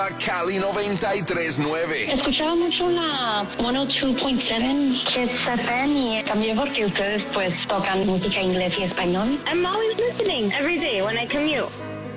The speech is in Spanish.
Cali 93.9. Escuchaba mucho la 102.7 Kids FM y también porque ustedes pues tocan música inglés y español. I'm always listening every day when I commute.